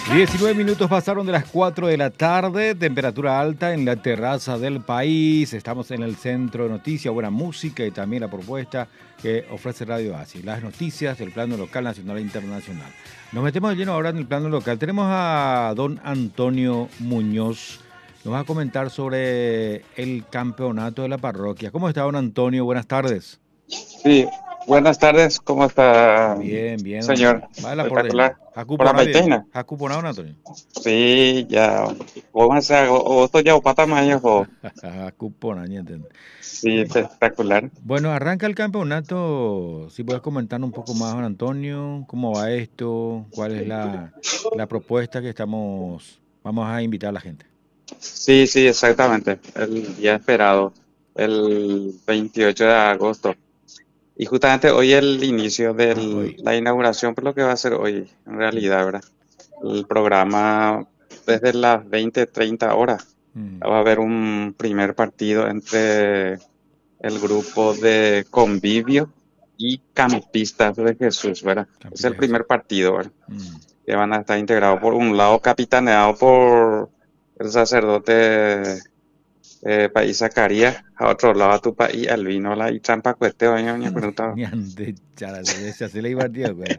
19 minutos pasaron de las 4 de la tarde, temperatura alta en la terraza del país. Estamos en el centro de noticias, buena música y también la propuesta que ofrece Radio Asi. Las noticias del plano local, nacional e internacional. Nos metemos de lleno ahora en el plano local. Tenemos a don Antonio Muñoz. Nos va a comentar sobre el campeonato de la parroquia. ¿Cómo está, don Antonio? Buenas tardes. Sí, buenas tardes, ¿cómo está, Bien, bien. señor? Va la por Espectacular. Por la Jacupona bien. Maitena. Jacupona, don Antonio. Sí, ya. Vamos a otro ya pata mañana, jo. Jacupona, ¿ya entiendes? Sí, espectacular. Bueno, arranca el campeonato. Si puedes comentar un poco más, don Antonio, cómo va esto, cuál es la propuesta que vamos a invitar a la gente. Sí, sí, exactamente. El día esperado, el 28 de agosto. Y justamente hoy el inicio de Hoy. la inauguración, por lo que va a ser hoy, en realidad, ¿verdad? El programa desde las 20:30 horas. Va a haber un primer partido entre el grupo de Convivio y Campistas de Jesús, ¿verdad? Es el primer partido, ¿verdad? Que van a estar integrados por un lado capitaneado por el sacerdote país Zacarías, a otro lado tu país Albino, la y trampa cueste, oña pregunta. Se le iba tío, güey.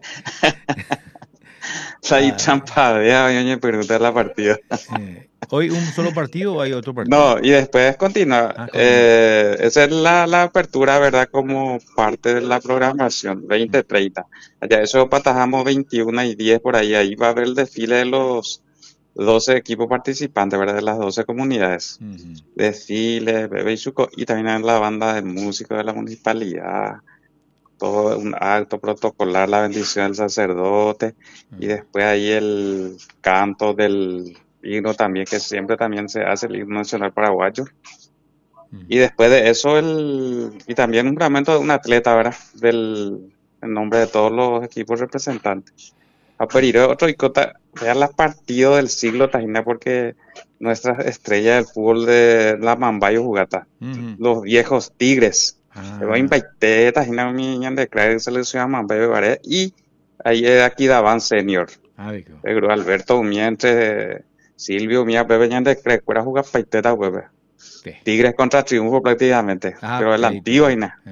La y trampa de oña pregunta la partida. ¿Hoy un solo partido o hay otro partido? No, y después continúa. Esa es la apertura, ¿verdad? Como parte de la programación, 20:30. Allá eso patajamos 21:10 por ahí. Ahí va a haber el desfile de los 12 equipos participantes, ¿verdad? De las 12 comunidades. Desfile, bebé y suco, y también hay la banda de músicos de la municipalidad. Todo un acto protocolar, la bendición del sacerdote, y después ahí el canto del himno también, que siempre también se hace el himno nacional paraguayo. Y después de eso y también un juramento de un atleta, ¿verdad? En nombre de todos los equipos representantes. A pedir otro icota, vean las partidos del siglo Tajina, porque nuestras estrellas del fútbol de la Mambayo Jugata, los viejos Tigres. Yo invité Tajina mi niña de crear selección Mambayo Baré, y ahí aquí daban senior. El Alberto Miente, Silvio Mía, Bebe Ñan de crear fuera jugar paiteta, bebé. Tigres contra Triunfo prácticamente, pero el antiguo y nada.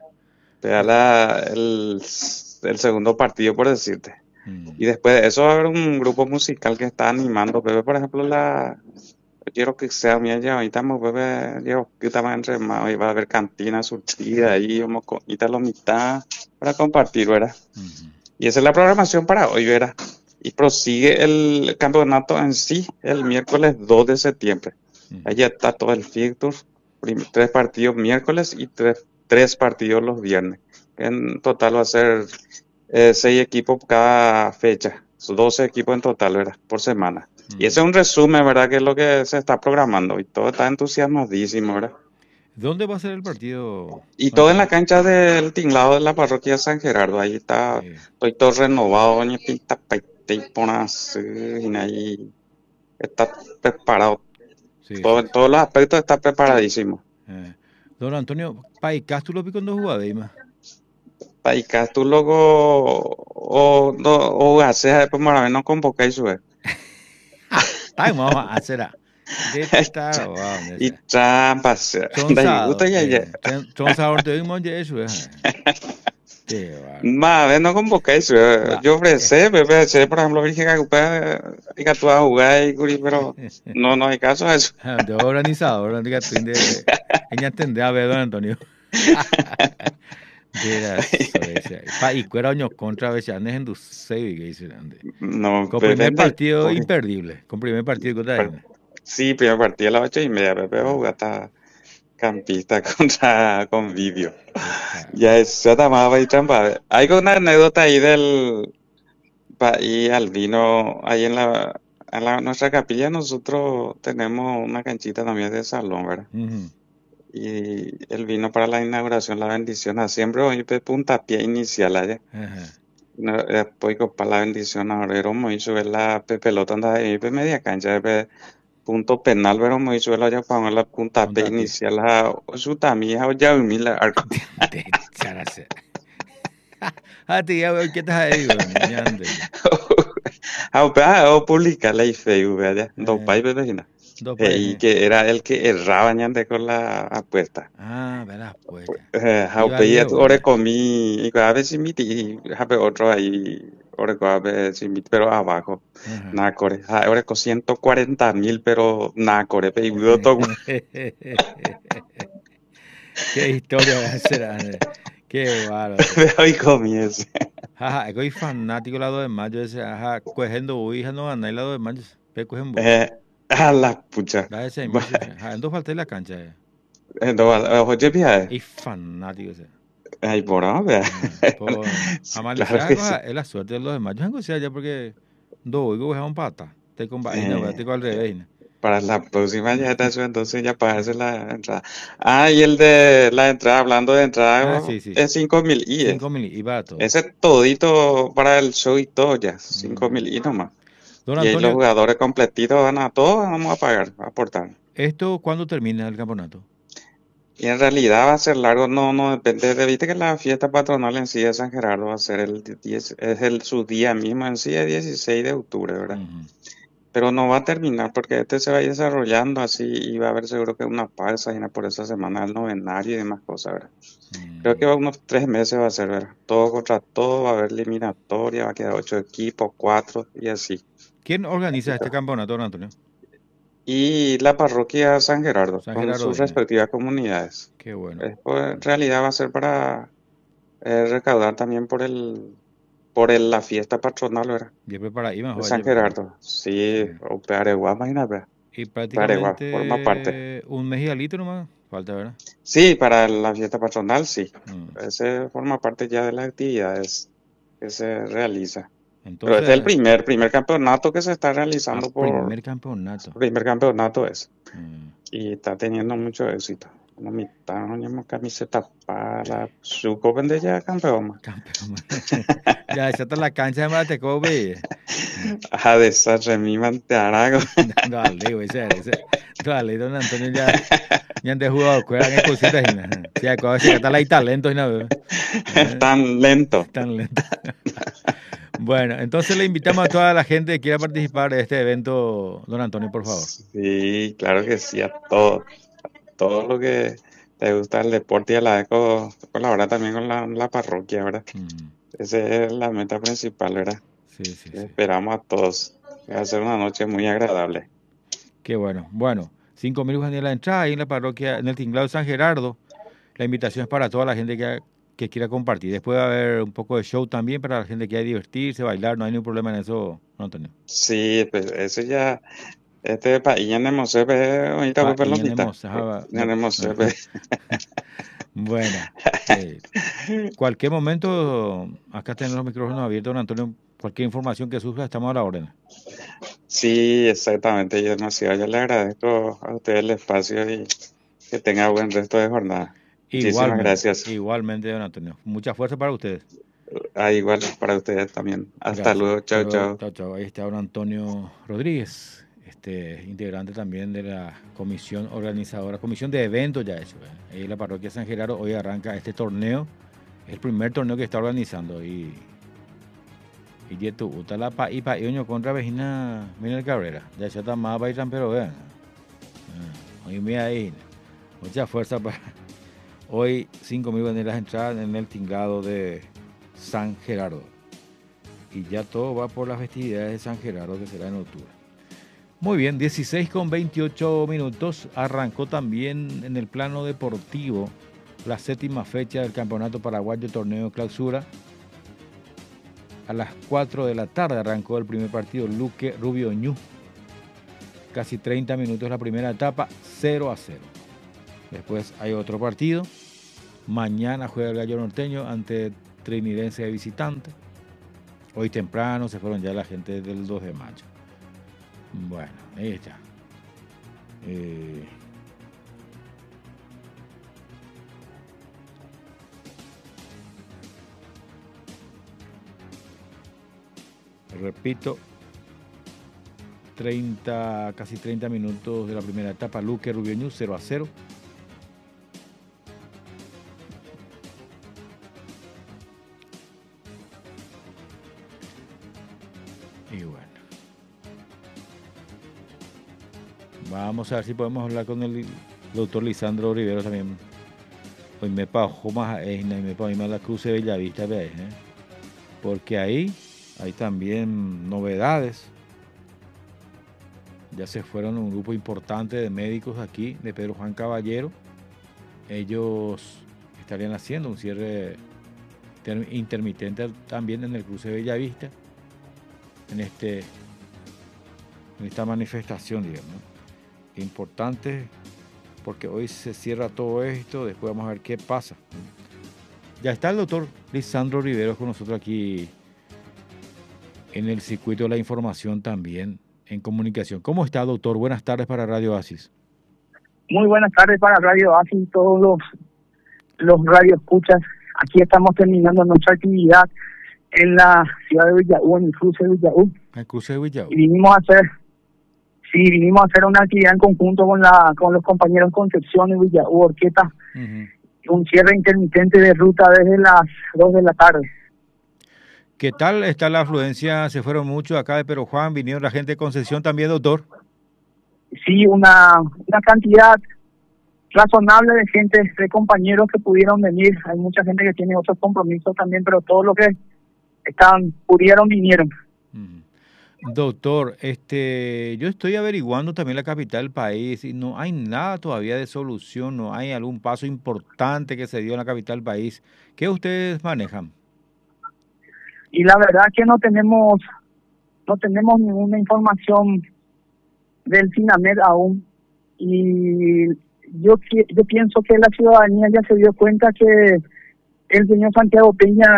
El segundo partido, por decirte. Y después de eso va a haber un grupo musical que está animando, bebé, por ejemplo, quiero que sea mi allá, ahorita bebé, yo que estaba entre más, y va a haber cantina surtida ahí, vamos a la mitad para compartir, ¿verdad? Y esa es la programación para hoy, ¿verdad? Y prosigue el campeonato en sí el miércoles 2 de septiembre. Allá está todo el fixture, 3 partidos miércoles y 3 partidos los viernes. En total va a ser 6 equipos cada fecha, 12 equipos en total, ¿verdad? Por semana. Y ese es un resumen, ¿verdad? Que es lo que se está programando, y todo está entusiasmadísimo, ¿verdad? ¿Dónde va a ser el partido? Y todo en la cancha del tinglado de la parroquia San Gerardo. Ahí está, estoy todo renovado, doña Pinta Paite, y ahí está preparado. En todos los aspectos está preparadísimo. Don Antonio, Paicás tú lo vi con dos jugadas, Paicás tú luego o haces después para no convocar y sube. Vamos a hacer y trampas. Son sabor de un monte eso. Más no convoqué eso. Yo ofrecí, por ejemplo, Virgen que tú vas a jugar y pero no hay caso a eso. De organizador, ella tendrá a ver, don Antonio. Y cuero contra veces en tu seis que dice. No, con primer partido imperdible. Con primer partido contra sí, primer partido a las 8:30. Pepe jugar hasta Campista contra Convivio. Ya es más y trampa. Hay una anécdota ahí del país albino. Ahí en nuestra capilla nosotros tenemos una canchita también de salón, ¿verdad? Y él vino para la inauguración, la bendición, siempre hoy puntapié inicial allá. Después para la bendición ahora era muy sube la pelota anda ahí media cancha punto penal, pero muy sube la para la puntapié inicial a su tamía o ya mil arco. ¿Qué estás ahí? o publica la Facebook, ¿verdad? Dos países, vecina. Dos Y países. que era el que erraba ñande con la apuesta. Verás, pues. Iba Haupe y Diego, ore ¿verdad? comí, y a veces miti, hape otro ahí, ore a veces miti, pero abajo, Ajá. nada core, ore con 140.000, pero nada core, pe, y veo todo, Qué historia será. Qué bárbaro. veo y comí ese. Ajá, estoy fanático lado de mayo ese, ajá, cogiendo hija no anda el lado de mayo, pe cogen bo. A la pucha. Da ese mismo, ajá, ando falta la cancha. Entonces, oye, Y fanático ese. ay, por ahora, Por claro que Amaliciaga sí. es la suerte de los demás. Yo no sé ya porque do oigo es un pata. Te con vaina, te Eh, con al revés. para la próxima ya está eso, entonces ya pagarse la entrada. Ah, y el de la entrada, hablando de Ah, entrada, sí, sí. es 5.000 y 5.000 y va todo. ese todito para el show y todo ya, cinco Mm. mil y nomás. Don Y ahí los Antonio, jugadores completitos van a todos, vamos a pagar, a aportar. ¿esto cuándo termina el campeonato? Y en realidad va a ser largo, no depende, viste que la fiesta patronal en sí de San Gerardo va a ser el 10, su día mismo en sí, el 16 de octubre, ¿verdad? Ujú. Pero no va a terminar porque este se va a ir desarrollando así y va a haber seguro que una pausa y por esa semana del novenario y demás cosas, ¿verdad? Creo que Mm. va unos 3 meses va a ser, ¿verdad? Todo contra todo, va a haber eliminatoria, va a quedar 8 equipos, 4 y así. ¿Quién organiza este campeonato, don Antonio? Y la parroquia San Gerardo, San con Gerardo sus viene. respectivas comunidades. Qué bueno. Pues, en realidad va a ser para recaudar también la fiesta patronal, ¿verdad? Yo preparo ahí De mejor San allá, pero. Gerardo. Sí. Sí, o Areguá, imagínate. Y Areguá, forma parte. prácticamente un mes y alito nomás. Falta, ¿verdad? Sí, para la fiesta patronal, sí. Mm. Ese forma parte ya de las actividades que se realiza. Pero este es el Entonces, primer campeonato que se está realizando primer campeonato. primer campeonato es. Mm. Y está teniendo mucho éxito. Una mitad, una camiseta para su joven de ya campeón. Campeón. Ya, esa está la cancha de Matecobe. A desastre, mi mantearago. Dale, güey, ese. Dale, don Antonio ya han de jugado, juegan en cositas y nada. Sí, acaba de está ahí talento y nada. Tan lento. Tan lento. Bueno, entonces le invitamos a toda la gente que quiera participar de este evento, don Antonio, por favor. Sí, claro que sí, a todo lo que te gusta el deporte y a la vez colaborar también con la parroquia, ¿verdad? Mm. Esa es la meta principal, ¿verdad? Sí, sí, sí. Esperamos a todos. Va a ser una noche muy agradable. Qué bueno. Bueno, 5.000 guaraníes la entrada ahí en la parroquia, en el tinglado de San Gerardo. La invitación es para toda la gente que quiera compartir. Después va a haber un poco de show también para la gente que quiera divertirse, bailar. No hay ningún problema en eso, don Antonio. Sí, pues ese ya, este país ya no se ve ahorita Pa, pues y ya pelotita. Ya no se ve. Bueno, cualquier momento, acá tenemos los micrófonos abiertos, don Antonio. Cualquier información que surja, estamos a la orden. Sí, exactamente. Yo demasiado, yo le agradezco a usted el espacio y que tenga buen resto de jornada. Muchísimas gracias. Igualmente, don Antonio. Mucha fuerza para ustedes. Ah, igual para ustedes también. Hasta Gracias. luego. Hasta Chao, luego. chao. Chao, chao. Ahí está don Antonio Rodríguez, integrante también de la comisión organizadora, comisión de eventos ya hecho. Ahí en la parroquia San Gerardo hoy arranca este torneo. Es el primer torneo que está organizando y tu uta la pa y oño contra vecina Miguel Cabrera. Ya está más para ir pero vean. Hoy mira ahí. Mucha fuerza para hoy 5.000 banderas entradas en el tinglado de San Gerardo. Y ya todo va por las festividades de San Gerardo que será en octubre. Muy bien, 16 con 28 minutos. Arrancó también en el plano deportivo la 7ª fecha del Campeonato Paraguayo Torneo Clausura. A las 4 de la tarde arrancó el primer partido, Luque Rubio Ñu. Casi 30 minutos la primera etapa, 0-0. Después hay otro partido. Mañana juega el Gallo Norteño ante Trinidense de visitante. Hoy temprano se fueron ya la gente del 2 de mayo. Bueno, ahí está. Repito, casi 30 minutos de la primera etapa, Luque Rubio Ñu 0-0. Y bueno. Vamos a ver si podemos hablar con el doctor Lisandro Rivero también. Hoy me pago más y me pago más la Cruz de Bellavista, ¿ves? Porque ahí hay también novedades. Ya se fueron un grupo importante de médicos aquí, de Pedro Juan Caballero. Ellos estarían haciendo un cierre intermitente también en el cruce de Bellavista, en esta manifestación, digamos. Importante, porque hoy se cierra todo esto, después vamos a ver qué pasa. Ya está el doctor Lisandro Rivero con nosotros aquí en el circuito de la información también, en comunicación. ¿Cómo está, doctor? Buenas tardes para Radio Oasis. Muy buenas tardes para Radio Oasis, todos los radioescuchas. Aquí estamos terminando nuestra actividad en la ciudad de Villaú, en el cruce de Villaú. El cruce de Villaú. Y vinimos a hacer una actividad en conjunto con los compañeros Concepción y Villaú, Orqueta. Un cierre intermitente de ruta desde las 2 de la tarde. ¿Qué tal está la afluencia? Se fueron muchos acá de Pero Juan, vinieron la gente de Concepción también, doctor. Sí, una cantidad razonable de gente, de compañeros que pudieron venir. Hay mucha gente que tiene otros compromisos también, pero todos los que pudieron, vinieron. Doctor, yo estoy averiguando también la capital del país y no hay nada todavía de solución, no hay algún paso importante que se dio en la capital del país. ¿Qué ustedes manejan? Y la verdad que no tenemos ninguna información del SINAMED aún, y yo pienso que la ciudadanía ya se dio cuenta que el señor Santiago Peña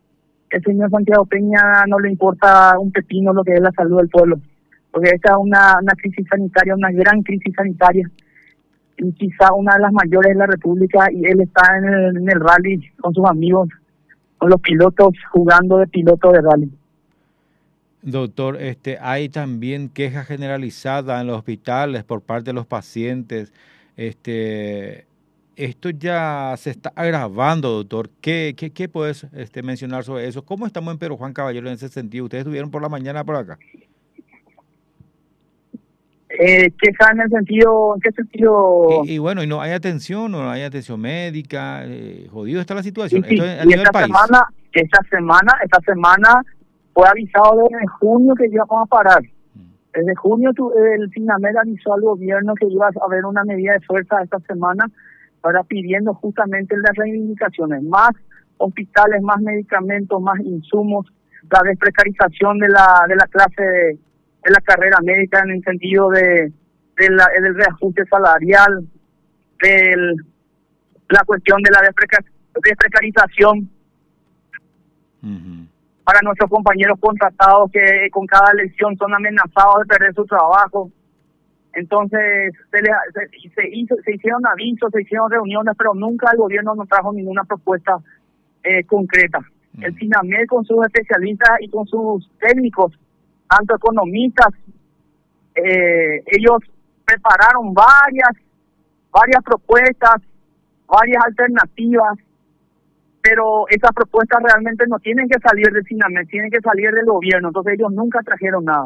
no le importa un pepino lo que es la salud del pueblo, porque esta es una crisis sanitaria, una gran crisis sanitaria, y quizá una de las mayores de la República, y él está en el rally con sus amigos, con los pilotos, jugando de piloto de rally. Doctor, hay también quejas generalizadas en los hospitales por parte de los pacientes. Esto ya se está agravando, doctor. ¿Qué puedes mencionar sobre eso? ¿Cómo estamos en Pedro Juan Caballero en ese sentido? ¿Ustedes estuvieron por la mañana por acá? Quejas en qué sentido? Y bueno, y no hay atención médica, jodido está la situación. Sí, Esto es a nivel país. Esta semana fue avisado desde junio que íbamos a parar. Desde junio el SINAMED avisó al gobierno que iba a haber una medida de fuerza esta semana para pidiendo justamente las reivindicaciones, más hospitales, más medicamentos, más insumos, la desprecarización de la clase de la carrera médica en el sentido del reajuste salarial, la cuestión de la desprecarización para nuestros compañeros contratados que con cada elección son amenazados de perder su trabajo. Entonces se hicieron avisos, se hicieron reuniones, pero nunca el gobierno nos trajo ninguna propuesta concreta. El SINAMED con sus especialistas y con sus técnicos, tanto economistas, ellos prepararon varias propuestas, varias alternativas, pero esas propuestas realmente no tienen que salir del SINAMED, tienen que salir del gobierno, entonces ellos nunca trajeron nada.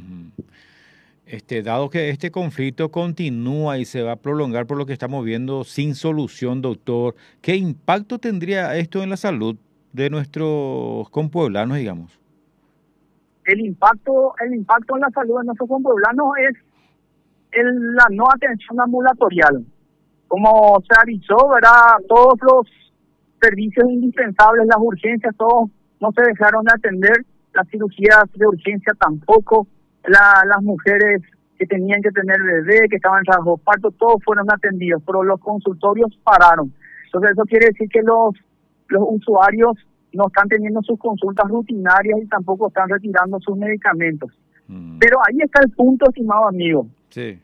Dado que este conflicto continúa y se va a prolongar por lo que estamos viendo sin solución, doctor, ¿qué impacto tendría esto en la salud de nuestros compueblanos, digamos? El impacto en la salud de nuestros compueblanos es la no atención ambulatorial. Como se avisó, ¿verdad? Todos los servicios indispensables, las urgencias, todos no se dejaron de atender, las cirugías de urgencia tampoco, las mujeres que tenían que tener bebé, que estaban en trabajo de parto, todos fueron atendidos, pero los consultorios pararon. Entonces eso quiere decir que los usuarios no están teniendo sus consultas rutinarias y tampoco están retirando sus medicamentos. Pero ahí está el punto, estimado amigo. Sí.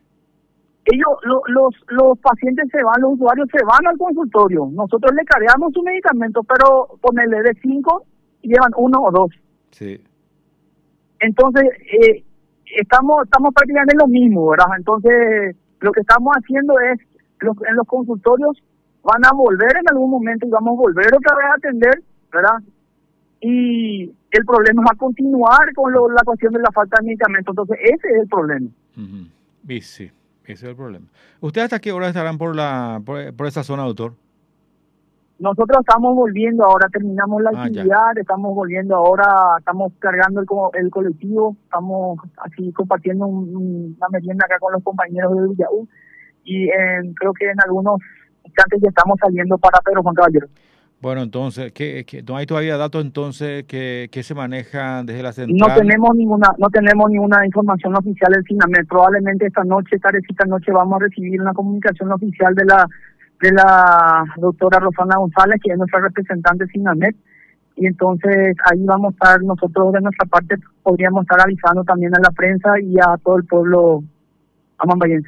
Los pacientes se van, los usuarios se van al consultorio. Nosotros le cargamos su medicamento, pero ponerle de 5 y llevan 1 o 2. Sí. Entonces, estamos prácticamente en lo mismo, ¿verdad? Entonces, lo que estamos haciendo es, en los consultorios van a volver en algún momento y vamos a volver otra vez a atender, ¿verdad? Y el problema va a continuar con la cuestión de la falta de medicamentos. Entonces, ese es el problema. Y sí. Ese es el problema. ¿Ustedes hasta qué hora estarán por esa zona, doctor? Nosotros estamos volviendo ahora, terminamos la actividad, estamos volviendo ahora, estamos cargando el colectivo, estamos aquí compartiendo una merienda acá con los compañeros de Villaú y creo que en algunos instantes ya estamos saliendo para Pedro Juan Caballero. Bueno, entonces, ¿no hay todavía datos entonces que se manejan desde la central? No tenemos ninguna información oficial del SINAMED. Probablemente esta noche vamos a recibir una comunicación oficial de la doctora Rosana González, que es nuestra representante SINAMED, y entonces ahí vamos a estar nosotros de nuestra parte, podríamos estar avisando también a la prensa y a todo el pueblo amambayense.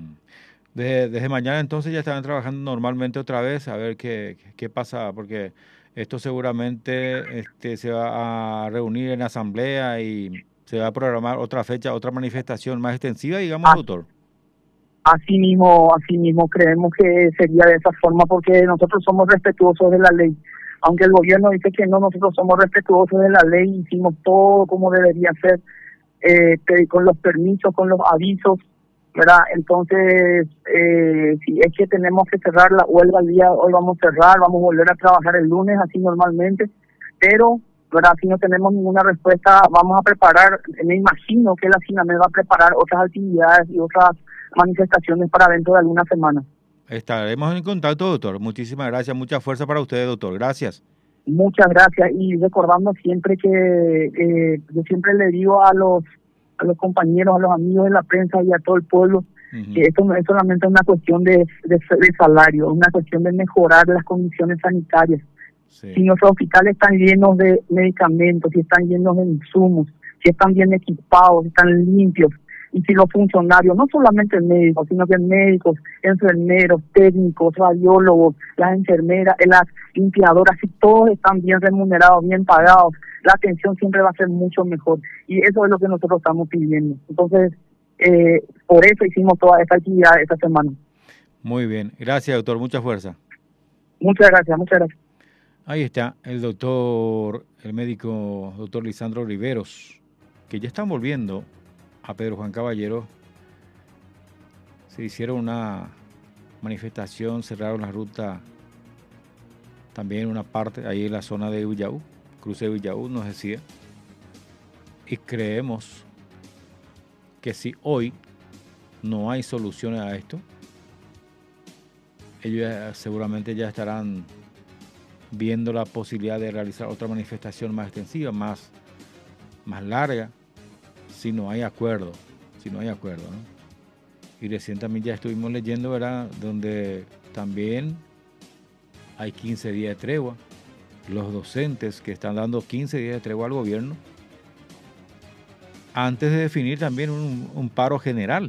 Desde mañana entonces ya estarán trabajando normalmente otra vez, a ver qué pasa, porque esto seguramente se va a reunir en asamblea y se va a programar otra fecha, otra manifestación más extensiva, digamos, doctor. Así mismo creemos que sería de esa forma, porque nosotros somos respetuosos de la ley. Aunque el gobierno dice que no, nosotros somos respetuosos de la ley, hicimos todo como debería ser, con los permisos, con los avisos, ¿verdad? Entonces, si es que tenemos que cerrar la huelga el día de hoy, vamos a cerrar, vamos a volver a trabajar el lunes, así normalmente, pero, ¿verdad? Si no tenemos ninguna respuesta, vamos a preparar, me imagino que la SINAMED va a preparar otras actividades y otras manifestaciones para dentro de algunas semanas. Estaremos en contacto, doctor. Muchísimas gracias, mucha fuerza para ustedes, doctor. Gracias. Muchas gracias, y recordando siempre que yo siempre le digo a los compañeros, a los amigos de la prensa y a todo el pueblo, que esto no es solamente una cuestión de salario, es una cuestión de mejorar las condiciones sanitarias. Sí. Si nuestros hospitales están llenos de medicamentos, si están llenos de insumos, si están bien equipados, si están limpios, y si los funcionarios, no solamente médicos, sino que médicos, enfermeros, técnicos, radiólogos, las enfermeras, las limpiadoras, si todos están bien remunerados, bien pagados, la atención siempre va a ser mucho mejor. Y eso es lo que nosotros estamos pidiendo. Entonces, por eso hicimos toda esta actividad esta semana. Muy bien. Gracias, doctor. Mucha fuerza. Muchas gracias, muchas gracias. Ahí está el médico doctor Lisandro Riveros, que ya están volviendo a Pedro Juan Caballero. Se hicieron una manifestación, cerraron la ruta también una parte ahí en la zona de Villaú, cruce de Villaú, nos decía, y creemos que si hoy no hay soluciones a esto, ellos seguramente ya estarán viendo la posibilidad de realizar otra manifestación más extensiva, más larga, si no hay acuerdo, ¿no? Y recién también ya estuvimos leyendo, ¿verdad?, donde también hay 15 días de tregua, los docentes que están dando 15 días de tregua al gobierno, antes de definir también un paro general.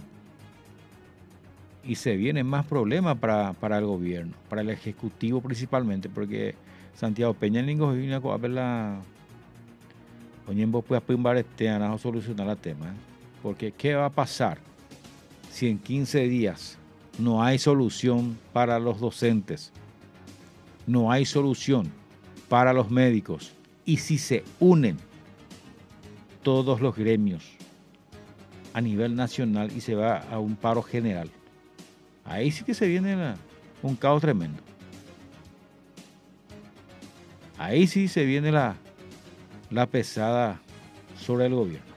Y se vienen más problemas para el gobierno, para el Ejecutivo principalmente, porque Santiago Peña Lingo vino a ver la... Oye, vos puedes a solucionar el tema, porque ¿qué va a pasar si en 15 días no hay solución para los docentes, no hay solución para los médicos, y si se unen todos los gremios a nivel nacional y se va a un paro general? Ahí sí que se viene un caos tremendo. Ahí sí se viene la pesada sobre el gobierno.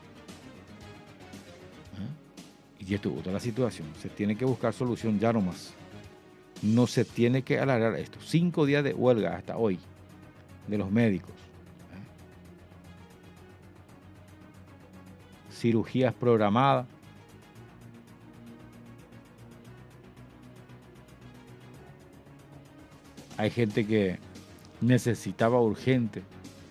Y esto es otra la situación. Se tiene que buscar solución ya nomás. No se tiene que alargar esto. 5 días de huelga hasta hoy de los médicos. Cirugías programadas. Hay gente que necesitaba urgente.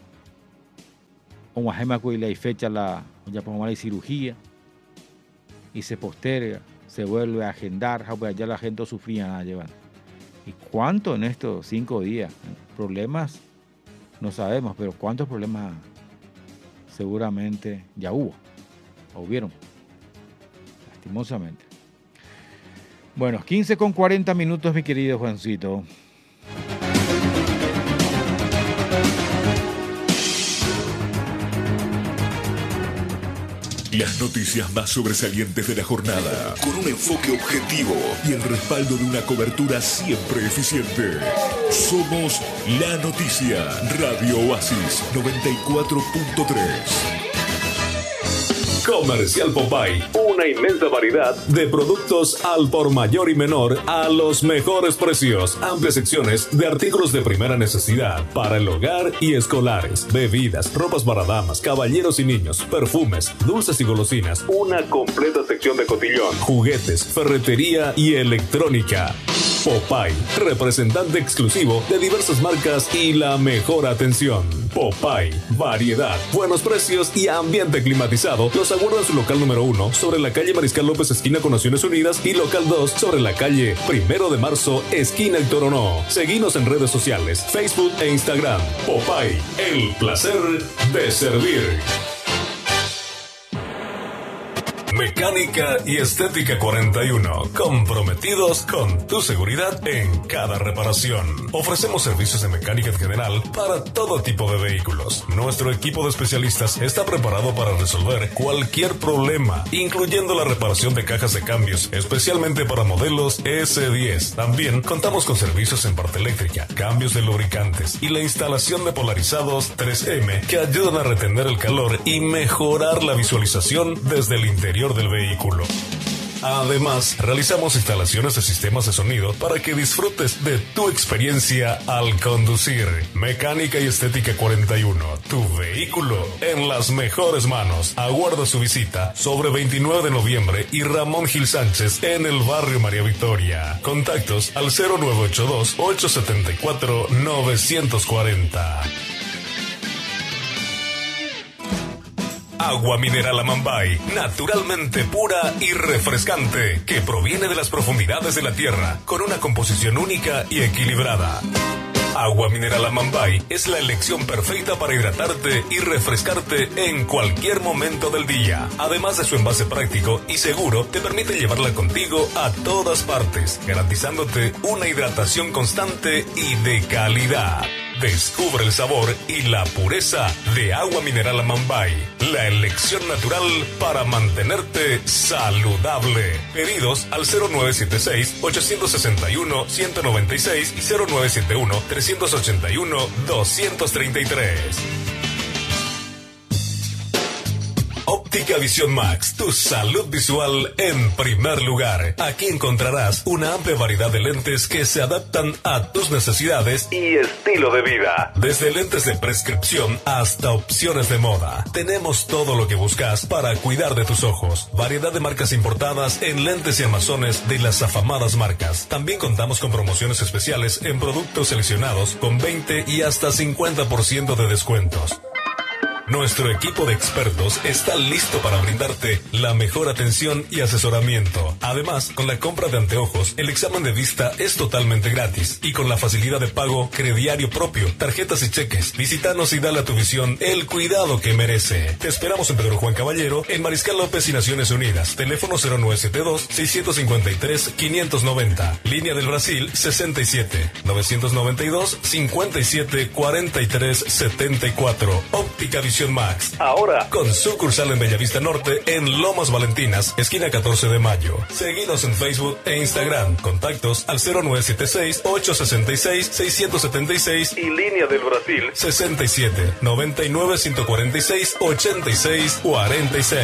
Como y fecha la cirugía y se posterga, se vuelve a agendar, ya la gente sufría nada llevan. ¿Y cuánto en estos 5 días? Problemas no sabemos, pero cuántos problemas seguramente ya hubieron, lastimosamente. Bueno, 15:40, mi querido Juancito. Las noticias más sobresalientes de la jornada, con un enfoque objetivo y el respaldo de una cobertura siempre eficiente. Somos La Noticia, Radio Oasis 94.3. Comercial Popeye, una inmensa variedad de productos al por mayor y menor a los mejores precios. Amplias secciones de artículos de primera necesidad para el hogar y escolares, bebidas, ropas para damas, caballeros y niños, perfumes, dulces y golosinas, una completa sección de cotillón, juguetes, ferretería y electrónica. Popeye, representante exclusivo de diversas marcas y la mejor atención. Popeye, variedad, buenos precios y ambiente climatizado. Los aguarda en su local número 1 sobre la calle Mariscal López, esquina con Naciones Unidas, y local 2 sobre la calle 1 de Marzo, esquina El Toronó. Seguinos en redes sociales, Facebook e Instagram. Popeye, el placer de servir. Mecánica y Estética 41, comprometidos con tu seguridad en cada reparación. Ofrecemos servicios de mecánica en general para todo tipo de vehículos. Nuestro equipo de especialistas está preparado para resolver cualquier problema, incluyendo la reparación de cajas de cambios, especialmente para modelos S10. También contamos con servicios en parte eléctrica, cambios de lubricantes y la instalación de polarizados 3M que ayudan a retener el calor y mejorar la visualización desde el interior del vehículo. Además, realizamos instalaciones de sistemas de sonido para que disfrutes de tu experiencia al conducir. Mecánica y Estética 41, tu vehículo en las mejores manos. Aguarda su visita sobre 29 de noviembre y Ramón Gil Sánchez en el barrio María Victoria. Contactos al 0982-874-940. Agua mineral Amambay, naturalmente pura y refrescante, que proviene de las profundidades de la tierra, con una composición única y equilibrada. Agua mineral Amambay es la elección perfecta para hidratarte y refrescarte en cualquier momento del día. Además de su envase práctico y seguro, te permite llevarla contigo a todas partes, garantizándote una hidratación constante y de calidad. Descubre el sabor y la pureza de Agua mineral Amambay, la elección natural para mantenerte saludable. Pedidos al 0976-861-196 y 0971-381-233. Óptica Visión Max, tu salud visual en primer lugar. Aquí encontrarás una amplia variedad de lentes que se adaptan a tus necesidades y estilo de vida. Desde lentes de prescripción hasta opciones de moda. Tenemos todo lo que buscas para cuidar de tus ojos. Variedad de marcas importadas en lentes y armazones de las afamadas marcas. También contamos con promociones especiales en productos seleccionados con 20 y hasta 50% de descuentos. Nuestro equipo de expertos está listo para brindarte la mejor atención y asesoramiento. Además, con la compra de anteojos, el examen de vista es totalmente gratis y con la facilidad de pago crediario propio, tarjetas y cheques. Visítanos y dale a tu visión el cuidado que merece. Te esperamos en Pedro Juan Caballero, en Mariscal López y Naciones Unidas. Teléfono 0972-653-590. Línea del Brasil 67 992 57 43 74. Óptica Visión Max. Ahora con sucursal en Bellavista Norte, en Lomas Valentinas, esquina 14 de Mayo. Seguinos en Facebook e Instagram. Contactos al 0976-866-676 y línea del Brasil 67 99 146 86 46.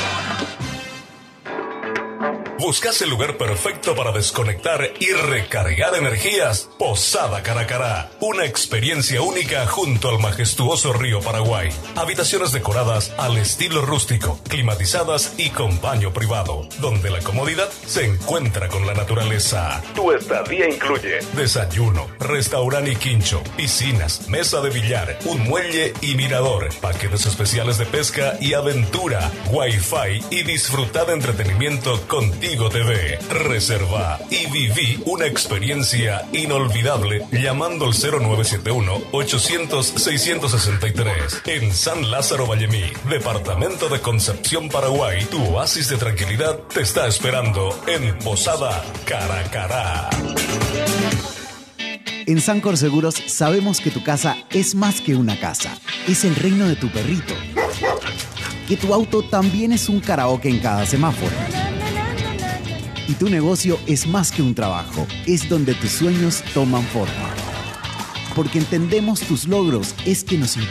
¿Buscas el lugar perfecto para desconectar y recargar energías? Posada Caracará, una experiencia única junto al majestuoso río Paraguay. Habitaciones decoradas al estilo rústico, climatizadas y con baño privado, donde la comodidad se encuentra con la naturaleza. Tu estadía incluye desayuno, restaurante y quincho, piscinas, mesa de billar, un muelle y mirador, paquetes especiales de pesca y aventura, wifi y disfrutar de entretenimiento contigo TV. Reserva y viví una experiencia inolvidable llamando al 0971-800-663 en San Lázaro Vallemí, departamento de Concepción, Paraguay. Tu oasis de tranquilidad te está esperando en Posada Caracará. En Sancor Seguros sabemos que tu casa es más que una casa, es el reino de tu perrito. que tu auto también es un karaoke en cada semáforo. Y tu negocio es más que un trabajo, es donde tus sueños toman forma. Porque entendemos tus logros, es que nos